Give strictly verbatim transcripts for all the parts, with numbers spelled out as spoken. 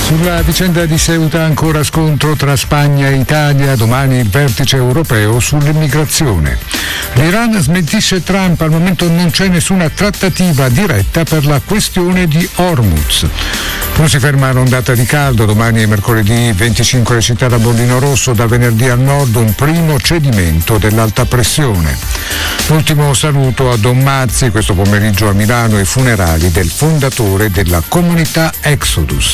Sulla vicenda di Ceuta ancora scontro tra Spagna e Italia, domani il vertice europeo sull'immigrazione. L'Iran smentisce Trump, al momento non c'è nessuna trattativa diretta per la questione di Hormuz. Non si ferma l'ondata di caldo, domani è mercoledì venticinque le città da bollino rosso, da venerdì al nord un primo cedimento dell'alta pressione. L'ultimo saluto a Don Mazzi, questo pomeriggio a Milano i funerali del fondatore della comunità Exodus.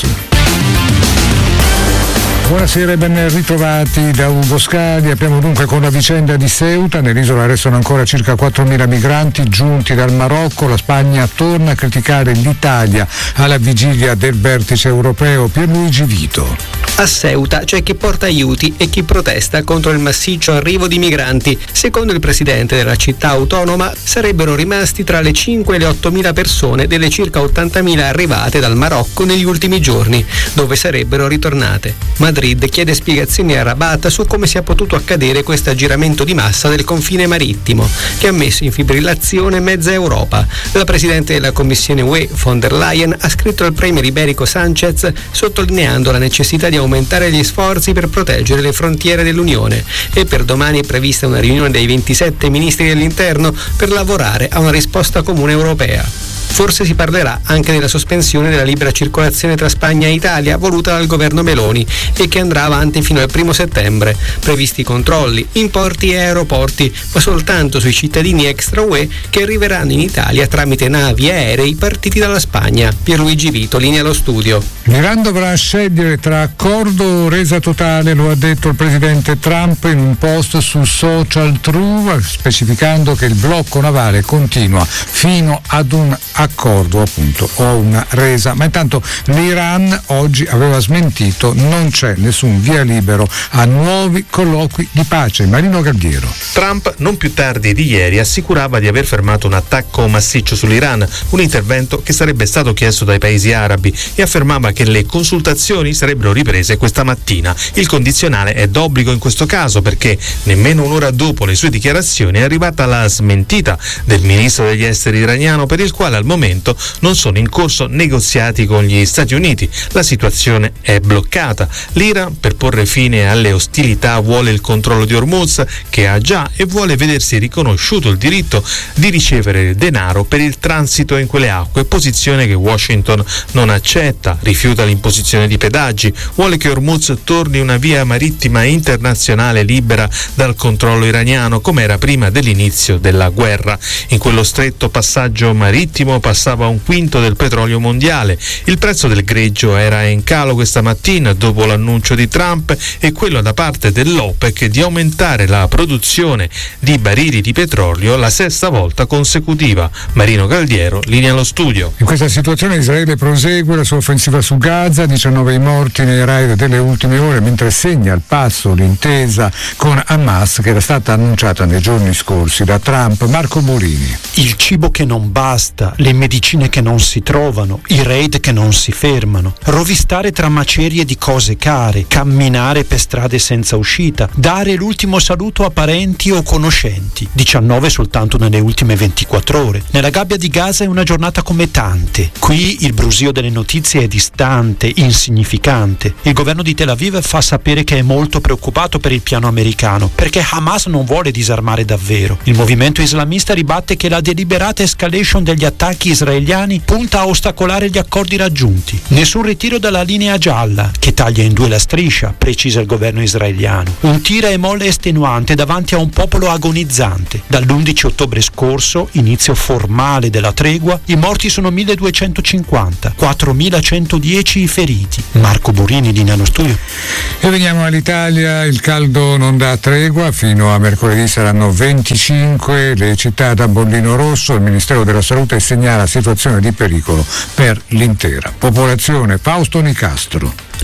Buonasera e ben ritrovati da Ugo Scali. Apriamo dunque con la vicenda di Ceuta. Nell'isola restano ancora circa quattromila migranti giunti dal Marocco. La Spagna torna a criticare l'Italia alla vigilia del vertice europeo. Pierluigi Vito. A Ceuta c'è chi porta aiuti e chi protesta contro il massiccio arrivo di migranti. Secondo il presidente della città autonoma sarebbero rimasti tra le cinque e le ottomila persone delle circa ottantamila arrivate dal Marocco negli ultimi giorni, dove sarebbero ritornate. Madrid chiede spiegazioni a Rabat su come sia potuto accadere questo aggiramento di massa del confine marittimo, che ha messo in fibrillazione mezza Europa. La presidente della Commissione U E, von der Leyen, ha scritto al premier iberico Sánchez sottolineando la necessità di aumentare gli sforzi per proteggere le frontiere dell'Unione, e per domani è prevista una riunione dei ventisette ministri dell'interno per lavorare a una risposta comune europea. Forse si parlerà anche della sospensione della libera circolazione tra Spagna e Italia voluta dal governo Meloni e che andrà avanti fino al primo settembre. Previsti controlli in porti e aeroporti, ma soltanto sui cittadini extra U E che arriveranno in Italia tramite navi e aerei partiti dalla Spagna. Pierluigi Vito, linea allo studio. L'Iran dovrà scegliere tra accordo o resa totale, lo ha detto il presidente Trump in un post su Social True, specificando che il blocco navale continua fino ad un accordo appunto o una resa. Ma intanto l'Iran oggi aveva smentito, non c'è nessun via libero a nuovi colloqui di pace. Marino Galdiero. Trump non più tardi di ieri assicurava di aver fermato un attacco massiccio sull'Iran, un intervento che sarebbe stato chiesto dai paesi arabi, e affermava che le consultazioni sarebbero riprese questa mattina. Il condizionale è d'obbligo in questo caso perché nemmeno un'ora dopo le sue dichiarazioni è arrivata la smentita del ministro degli esteri iraniano, per il quale al momento non sono in corso negoziati con gli Stati Uniti. La situazione è bloccata. L'Iran, per porre fine alle ostilità, vuole il controllo di Hormuz, che ha già, e vuole vedersi riconosciuto il diritto di ricevere denaro per il transito in quelle acque, posizione che Washington non accetta. Rifiuta l'imposizione di pedaggi, vuole che Hormuz torni una via marittima internazionale libera dal controllo iraniano, come era prima dell'inizio della guerra. In quello stretto passaggio marittimo passava un quinto del petrolio mondiale. Il prezzo del greggio era in calo questa mattina dopo l'annuncio di Trump e quello da parte dell'OPEC di aumentare la produzione di barili di petrolio la sesta volta consecutiva. Marino Galdiero, linea allo studio. In questa situazione Israele prosegue la sua offensiva su Gaza, diciannove i morti nei raid delle ultime ore, mentre segna al passo l'intesa con Hamas che era stata annunciata nei giorni scorsi da Trump. Marco Morini. Il cibo che non basta, le medicine che non si trovano, i raid che non si fermano, rovistare tra macerie di cose care, camminare per strade senza uscita, dare l'ultimo saluto a parenti o conoscenti. diciannove soltanto nelle ultime ventiquattro ore. Nella gabbia di Gaza è una giornata come tante. Qui il brusio delle notizie è distante, insignificante. Il governo di Tel Aviv fa sapere che è molto preoccupato per il piano americano, perché Hamas non vuole disarmare davvero. Il movimento islamista ribatte che la deliberata escalation degli attacchi israeliani punta a ostacolare gli accordi raggiunti. Nessun ritiro dalla linea gialla, che taglia in due la striscia, precisa il governo israeliano. Un tira e molla estenuante davanti a un popolo agonizzante. Dall'undici ottobre scorso, inizio formale della tregua, i morti sono milleduecentocinquanta, quattromilacentodieci i feriti. Marco Burini, linea allo studio. E veniamo all'Italia. Il caldo non dà tregua, fino a mercoledì saranno venticinque le città da bollino rosso. Il Ministero della Salute segnala situazione di pericolo per l'intera popolazione. Fausto Nicastro.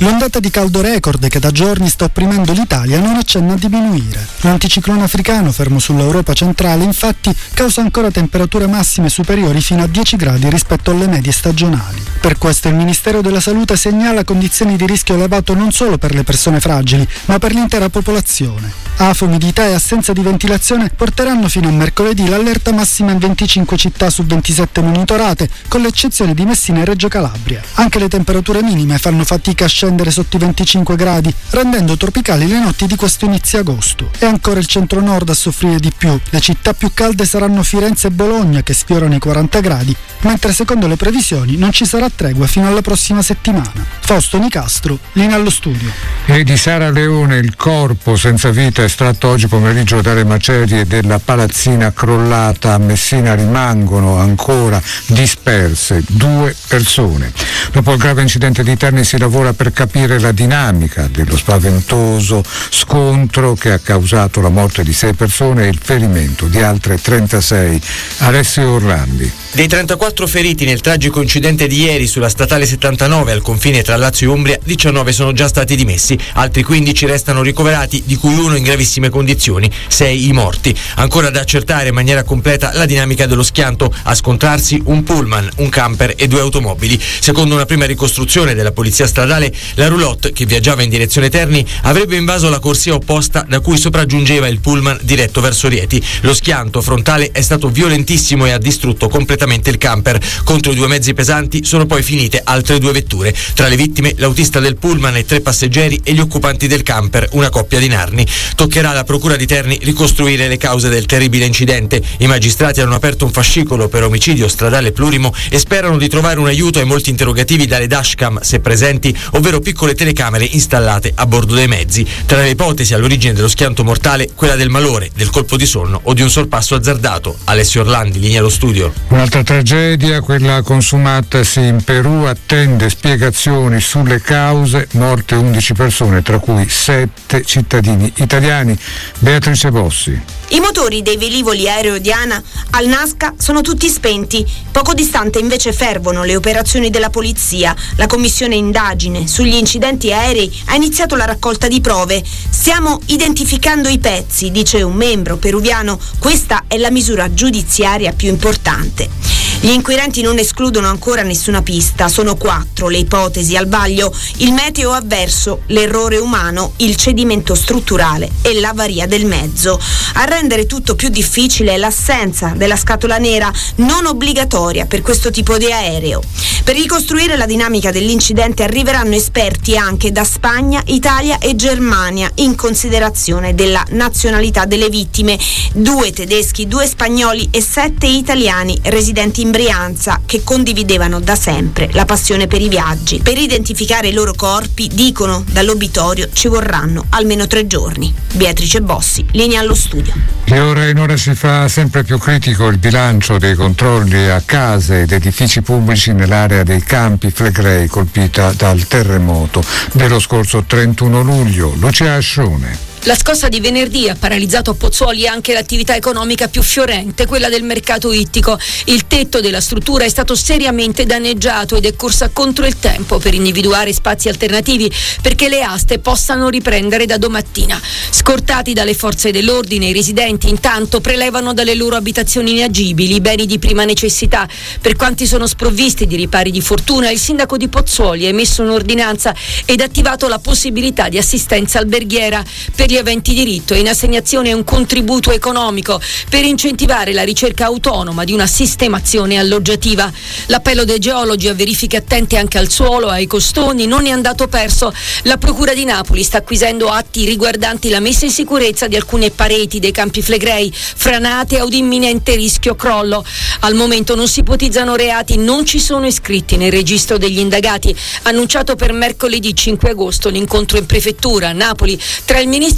L'ondata di caldo record che da giorni sta opprimendo l'Italia non accenna a diminuire. L'anticiclone africano fermo sull'Europa centrale infatti causa ancora temperature massime superiori fino a dieci gradi rispetto alle medie stagionali. Per questo il Ministero della Salute segnala condizioni di rischio elevato non solo per le persone fragili, ma per l'intera popolazione. Afo, umidità e assenza di ventilazione porteranno fino a mercoledì l'allerta massima in venticinque città su ventisette monitorate, con l'eccezione di Messina e Reggio Calabria. Anche le temperature minime fanno fatica a scendere sotto i venticinque gradi, rendendo tropicali le notti di questo inizio agosto. E ancora il centro-nord a soffrire di più. Le città più calde saranno Firenze e Bologna, che sfiorano i quaranta gradi, mentre secondo le previsioni non ci sarà tregua fino alla prossima settimana. Fausto Nicastro, linea allo studio. E di Sara Leone, il corpo senza vita estratto oggi pomeriggio dalle macerie della palazzina crollata a Messina. Rimangono ancora disperse due persone. Dopo il grave incidente di Terni si lavora per capire la dinamica dello spaventoso scontro che ha causato la morte di sei persone e il ferimento di altre trentasei. Alessio Orlandi. Dei trentaquattro feriti nel tragico incidente di ieri sulla statale settantanove al confine tra Lazio e Umbria, diciannove sono già stati dimessi, altri quindici restano ricoverati, di cui uno in gravissime condizioni, sei i morti. Ancora da accertare in maniera completa la dinamica dello schianto, a scontrarsi un pullman, un camper e due automobili. Secondo una prima ricostruzione della polizia stradale, la roulotte, che viaggiava in direzione Terni, avrebbe invaso la corsia opposta da cui sopraggiungeva il pullman diretto verso Rieti. Lo schianto frontale è stato violentissimo e ha distrutto completamente il camper. Contro i due mezzi pesanti sono poi finite altre due vetture. Tra le vittime l'autista del pullman e tre passeggeri e gli occupanti del camper, una coppia di Narni. Toccherà alla procura di Terni ricostruire le cause del terribile incidente. I magistrati hanno aperto un fascicolo per omicidio stradale plurimo e sperano di trovare un aiuto ai molti interrogativi dalle dashcam, se presenti, ovvero piccole telecamere installate a bordo dei mezzi. Tra le ipotesi all'origine dello schianto mortale, quella del malore, del colpo di sonno o di un sorpasso azzardato. Alessio Orlandi, linea allo studio. Un'altra tragedia, quella consumatasi in Perù, attende spiegazioni sulle cause, morte undici persone, tra cui sette cittadini italiani. Beatrice Bossi. I motori dei velivoli aereo di ANA al Nazca sono tutti spenti. Poco distante invece fervono le operazioni della polizia. La commissione indagine sugli incidenti aerei ha iniziato la raccolta di prove. Stiamo identificando i pezzi, dice un membro peruviano. Questa è la misura giudiziaria più importante. Gli inquirenti non escludono ancora nessuna pista, sono quattro le ipotesi al vaglio: il meteo avverso, l'errore umano, il cedimento strutturale e l'avaria del mezzo. A rendere tutto più difficile è l'assenza della scatola nera, non obbligatoria per questo tipo di aereo. Per ricostruire la dinamica dell'incidente arriveranno esperti anche da Spagna, Italia e Germania, in considerazione della nazionalità delle vittime: due tedeschi, due spagnoli e sette italiani residenti in Brianza, che condividevano da sempre la passione per i viaggi. Per identificare i loro corpi, dicono dall'obitorio, ci vorranno almeno tre giorni. Beatrice Bossi, linea allo studio. Di ora in ora si fa sempre più critico il bilancio dei controlli a case ed edifici pubblici nell'area dei Campi Flegrei colpita dal terremoto dello scorso trentuno luglio. Lucia Ascione. La scossa di venerdì ha paralizzato a Pozzuoli anche l'attività economica più fiorente, quella del mercato ittico. Il tetto della struttura è stato seriamente danneggiato ed è corsa contro il tempo per individuare spazi alternativi perché le aste possano riprendere da domattina. Scortati dalle forze dell'ordine, i residenti intanto prelevano dalle loro abitazioni inagibili i beni di prima necessità. Per quanti sono sprovvisti di ripari di fortuna, il sindaco di Pozzuoli ha emesso un'ordinanza ed attivato la possibilità di assistenza alberghiera. Per gli aventi diritto e in assegnazione un contributo economico per incentivare la ricerca autonoma di una sistemazione alloggiativa. L'appello dei geologi a verifiche attente anche al suolo, ai costoni, non è andato perso. La Procura di Napoli sta acquisendo atti riguardanti la messa in sicurezza di alcune pareti dei Campi Flegrei, franate ad imminente rischio crollo. Al momento non si ipotizzano reati, non ci sono iscritti nel registro degli indagati. Annunciato per mercoledì cinque agosto l'incontro in prefettura a Napoli tra il ministro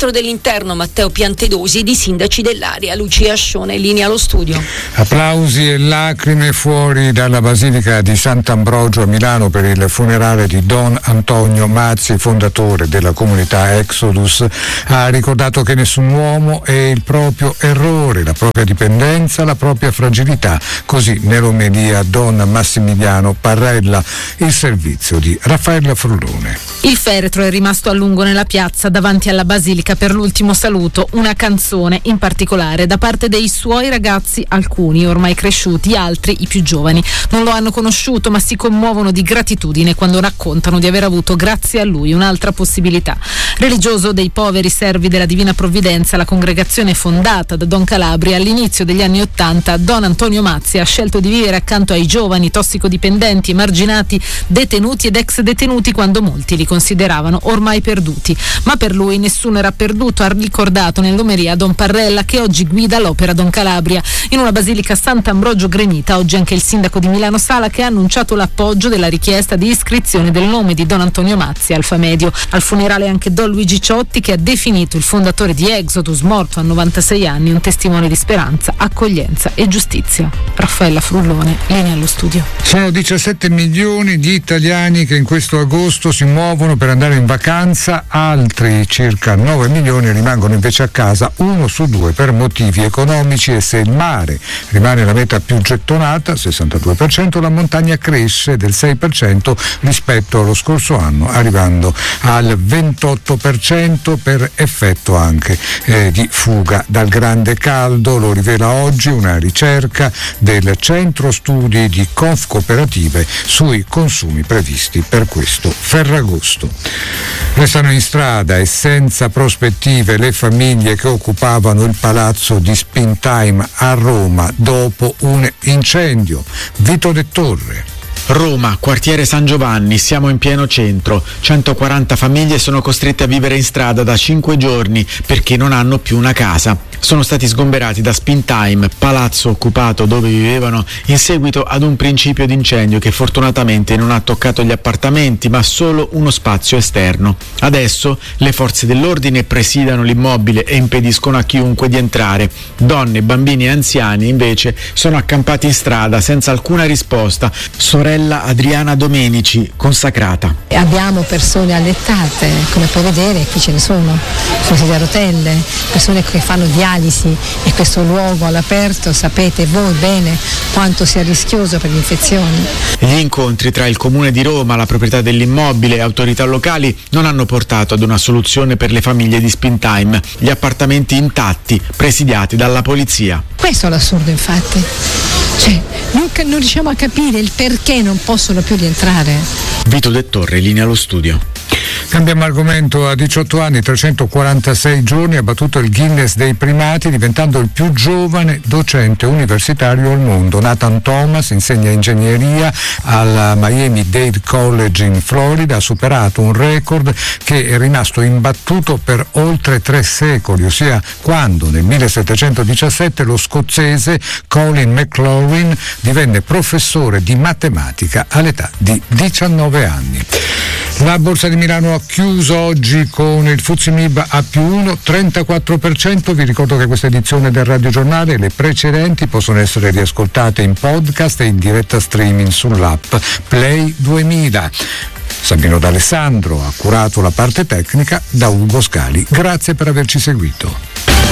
ministro dell'Interno Matteo Piantedosi ed i sindaci dell'area. Lucia Scione, linea allo studio. Applausi e lacrime fuori dalla Basilica di Sant'Ambrogio a Milano per il funerale di Don Antonio Mazzi, fondatore della comunità Exodus. Ha ricordato che nessun uomo è il proprio errore, la propria dipendenza, la propria fragilità. Così nell'omelia Don Massimiliano Parrella. Il servizio di Raffaella Frullone. Il feretro è rimasto a lungo nella piazza davanti alla Basilica per l'ultimo saluto, una canzone in particolare da parte dei suoi ragazzi, alcuni ormai cresciuti, altri i più giovani. Non lo hanno conosciuto ma si commuovono di gratitudine quando raccontano di aver avuto grazie a lui un'altra possibilità. Religioso dei poveri servi della Divina Provvidenza, la congregazione fondata da Don Calabria all'inizio degli anni Ottanta, Don Antonio Mazzi ha scelto di vivere accanto ai giovani, tossicodipendenti, emarginati, detenuti ed ex detenuti quando molti li consideravano ormai perduti. Ma per lui nessuno era perduto, ha ricordato nell'omelia Don Parrella, che oggi guida l'opera Don Calabria in una basilica Sant'Ambrogio gremita. Oggi anche il sindaco di Milano Sala, che ha annunciato l'appoggio della richiesta di iscrizione del nome di Don Antonio Mazzi al Famedio. Al funerale anche Don Luigi Ciotti, che ha definito il fondatore di Exodus, morto a novantasei anni, un testimone di speranza, accoglienza e giustizia. Raffaella Frullone, linea allo studio. Sono diciassette milioni di italiani che in questo agosto si muovono per andare in vacanza, altri circa nove milioni rimangono invece a casa, uno su due per motivi economici, e se il mare rimane la meta più gettonata, sessantadue per cento, la montagna cresce del sei per cento rispetto allo scorso anno, arrivando al ventotto per cento per effetto anche eh, di fuga dal grande caldo. Lo rivela oggi una ricerca del Centro Studi di Confcooperative sui consumi previsti per questo Ferragosto. Restano in strada e senza prospettive le famiglie che occupavano il palazzo di Springtime a Roma dopo un incendio. Vito De Torre. Roma, quartiere San Giovanni, siamo in pieno centro. centoquaranta famiglie sono costrette a vivere in strada da cinque giorni perché non hanno più una casa. Sono stati sgomberati da Springtime, palazzo occupato dove vivevano in seguito ad un principio di incendio che fortunatamente non ha toccato gli appartamenti ma solo uno spazio esterno. Adesso le forze dell'ordine presidiano l'immobile e impediscono a chiunque di entrare. Donne, bambini e anziani invece sono accampati in strada senza alcuna risposta. Sorella Adriana Domenici, consacrata. Abbiamo persone allettate, come puoi vedere qui ce ne sono, sono sedie a rotelle, persone che fanno dialisi, e questo luogo all'aperto sapete voi bene quanto sia rischioso per le infezioni. Gli incontri tra il Comune di Roma, la proprietà dell'immobile e autorità locali non hanno portato ad una soluzione per le famiglie di Springtime, gli appartamenti intatti, presidiati dalla polizia. Questo è l'assurdo, infatti. Cioè, non, non riusciamo a capire il perché non possono più rientrare. Vito De Torre, linea allo studio. Cambiamo argomento. A diciotto anni, trecentoquarantasei giorni, ha battuto il Guinness dei primati diventando il più giovane docente universitario al mondo. Nathan Thomas insegna ingegneria al Miami-Dade College in Florida, ha superato un record che è rimasto imbattuto per oltre tre secoli, ossia quando nel millesettecentodiciassette lo scozzese Colin McLaurin divenne professore di matematica all'età di diciannove anni. La borsa di Milano ha chiuso oggi con il F T S E MIB a più uno, trentaquattro per cento. Vi ricordo che questa edizione del Radio Giornale e le precedenti possono essere riascoltate in podcast e in diretta streaming sull'app Play duemila. Sabino D'Alessandro ha curato la parte tecnica, da Ugo Scali. Grazie per averci seguito.